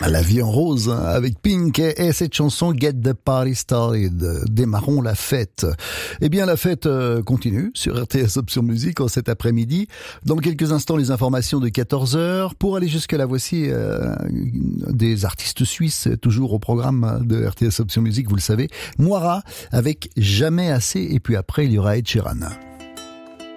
La vie en rose avec Pink et cette chanson Get the Party Started. Démarrons la fête. Eh bien, la fête continue sur RTS Option Musique cet après-midi. Dans quelques instants, les informations de 14h. Pour aller jusqu'à là, voici des artistes suisses toujours au programme de RTS Option Musique, vous le savez. Moira avec Jamais assez et puis après il y aura Ed Sheeran.